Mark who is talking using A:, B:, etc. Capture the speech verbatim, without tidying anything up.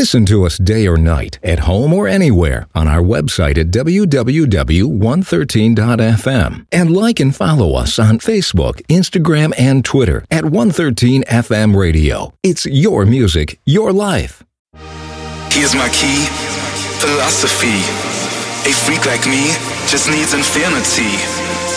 A: Listen to us day or night, at home or anywhere, on our website at w w w dot one thirteen dot f m. And like and follow us on Facebook, Instagram, and Twitter at one thirteen F M Radio. It's your music, your life.
B: Here's my key, philosophy. A freak like me just needs infinity.